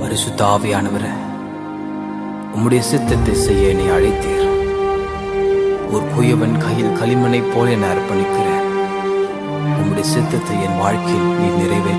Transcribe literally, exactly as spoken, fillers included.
பரிசுத்த ஆவியானவரே, உம்முடைய சித்தத்தை செய்ய என்னை அழைத்தீர். ஒரு குயவன் கையில் களிமண்ணை போல என்னை அர்ப்பணிக்கிறேன். உம்முடைய சித்தத்தை என் வாழ்க்கையில் நீ நிறைவேற்ற